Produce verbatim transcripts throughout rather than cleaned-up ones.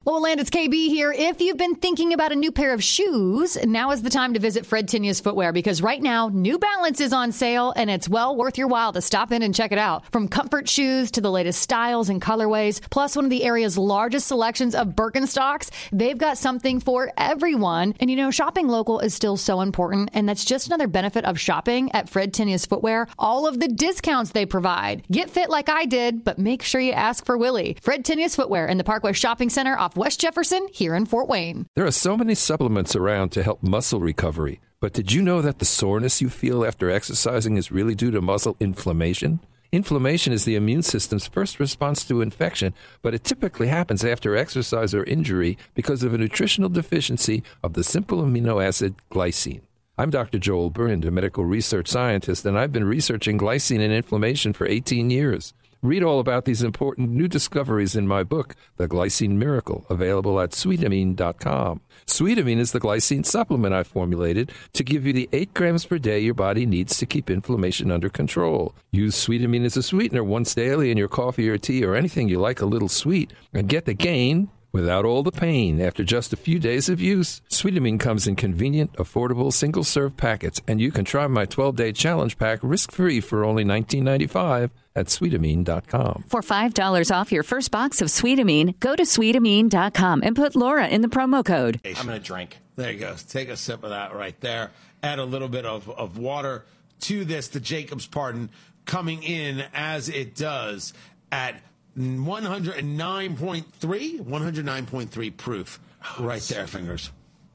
Well, Land, it's K B here. If you've been thinking about a new pair of shoes, now is the time to visit Fred Tinius Footwear, because right now, New Balance is on sale, and it's well worth your while to stop in and check it out. From comfort shoes to the latest styles and colorways, plus one of the area's largest selections of Birkenstocks, they've got something for everyone. And you know, shopping local is still so important, and that's just another benefit of shopping at Fred Tinius Footwear. All of the discounts they provide. Get fit like I did, but make sure you ask for Willie. Fred Tinius Footwear in the Parkway Shopping Center off West Jefferson here in Fort Wayne. There are so many supplements around to help muscle recovery, but did you know that the soreness you feel after exercising is really due to muscle inflammation? Inflammation is the immune system's first response to infection, but it typically happens after exercise or injury because of a nutritional deficiency of the simple amino acid glycine. I'm Doctor Joel Burnd, a medical research scientist, and I've been researching glycine and inflammation for eighteen years. Read all about these important new discoveries in my book, The Glycine Miracle, available at sweetamine dot com. Sweetamine is the glycine supplement I formulated to give you the eight grams per day your body needs to keep inflammation under control. Use Sweetamine as a sweetener once daily in your coffee or tea or anything you like a little sweet, and get the gain without all the pain after just a few days of use. Sweetamine comes in convenient, affordable, single-serve packets, and you can try my twelve-day challenge pack risk-free for only nineteen ninety-five at sweetamine dot com. For five dollars off your first box of Sweetamine, go to sweetamine dot com and put Laura in the promo code. I'm going to drink. There you go. Take a sip of that right there. Add a little bit of, of water to this. The Jacob's Pardon coming in as it does at one oh nine point three, one oh nine point three proof. Right there, fingers.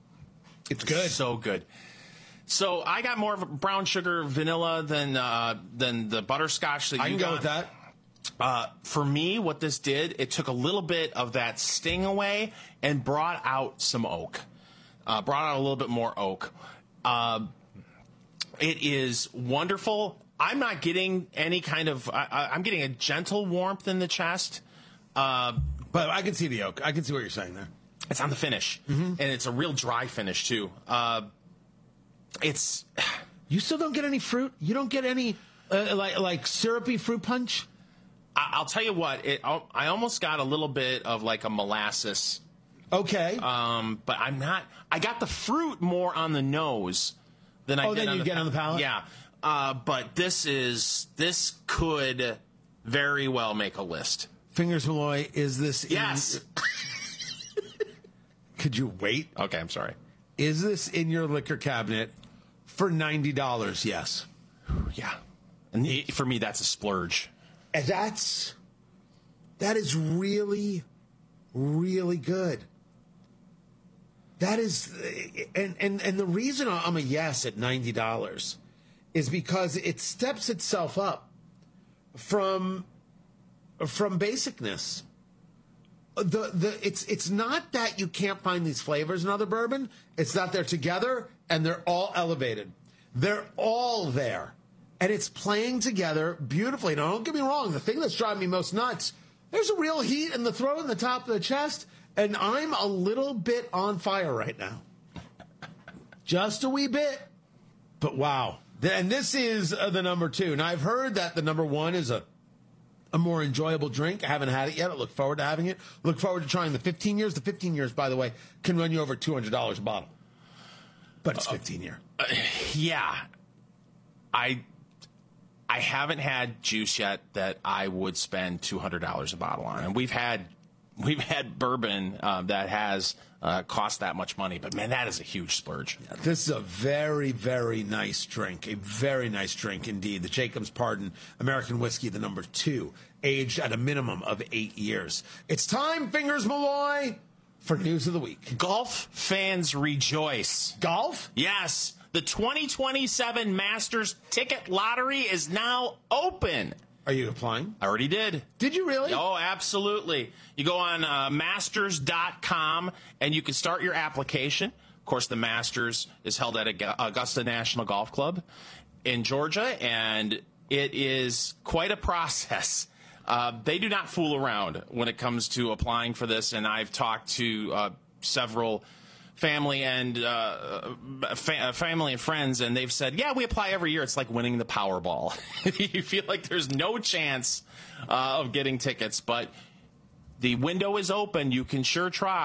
It's good. So good. So I got more of a brown sugar vanilla than uh, than the butterscotch that I you can got. go with that. Uh, for me, what this did, it took a little bit of that sting away and brought out some oak. Uh, brought out a little bit more oak. Uh, it is wonderful. I'm not getting any kind of. I, I'm getting a gentle warmth in the chest. Uh, but I can see the oak. I can see what you're saying there. It's on the finish, mm-hmm. and it's a real dry finish too. Uh, it's. You still don't get any fruit. You don't get any uh, like like syrupy fruit punch. I, I'll tell you what. It. I almost got a little bit of like a molasses. Okay. Um, but I'm not. I got the fruit more on the nose than I oh, did then on you the get on the palate. Yeah. Uh, but this is this could very well make a list. Fingers Malloy, is this? Yes. In... Could you wait? Okay, I'm sorry. Is this in your liquor cabinet for ninety dollars? Yes. Yeah. And for me, that's a splurge. And that's that is really, really good. That is, and and and the reason I'm a yes at ninety dollars is because it steps itself up from from basicness. The the it's it's not that you can't find these flavors in other bourbon. It's that they're together and they're all elevated. They're all there, and it's playing together beautifully. Now, don't get me wrong. The thing that's driving me most nuts, there's a real heat in the throat and the top of the chest, and I'm a little bit on fire right now, just a wee bit. But wow. And this is uh, the number two. Now, I've heard that the number one is a, a more enjoyable drink. I haven't had it yet. I look forward to having it. Look forward to trying the fifteen years. The fifteen years, by the way, can run you over two hundred dollars a bottle. But it's fifteen year. Uh, yeah. I I haven't had juice yet that I would spend two hundred dollars a bottle on. And we've had we've had bourbon uh, that has uh, cost that much money. But, man, that is a huge splurge. Yeah, this is a very, very nice drink. A very nice drink indeed. The Jacob's Pardon American Whiskey, the number two, aged at a minimum of eight years. It's time, Fingers Malloy, for News of the Week. Golf fans rejoice. Golf? Yes. The twenty twenty-seven Masters ticket lottery is now open. Are you applying? I already did. Did you really? Oh, absolutely. You go on uh, masters dot com and you can start your application. Of course, the Masters is held at Augusta National Golf Club in Georgia, and it is quite a process. Uh, they do not fool around when it comes to applying for this, and I've talked to uh, several family and uh, fa- family and friends, and they've said, yeah, we apply every year. It's like winning the Powerball. You feel like there's no chance uh, of getting tickets, but the window is open. You can sure try.